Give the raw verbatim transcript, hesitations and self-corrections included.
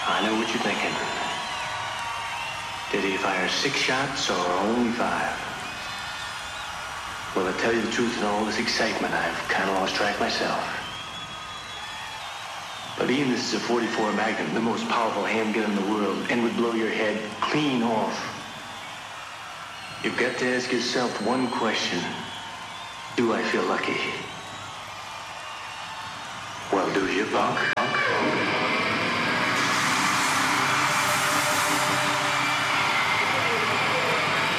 I know what you're thinking. Did he fire six shots or only five? Well, to tell you the truth, in all this excitement, I've kind of lost track myself. But even this is a forty-four Magnum, the most powerful handgun in the world, and would blow your head clean off. You've got to ask yourself one question. Do I feel lucky? Well, do you, punk?